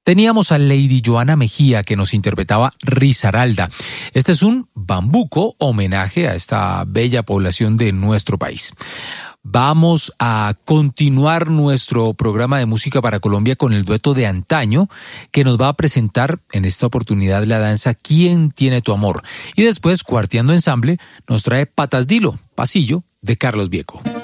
Teníamos a Lady Joana Mejía que nos interpretaba Risaralda. Este es un bambuco homenaje a esta bella población de nuestro país. Vamos a continuar nuestro programa de música para Colombia con el dueto de antaño que nos va a presentar en esta oportunidad la danza ¿Quién tiene tu amor? Y después, Cuarteando Ensamble, nos trae Patas Dilo, Pasillo de Carlos Vieco.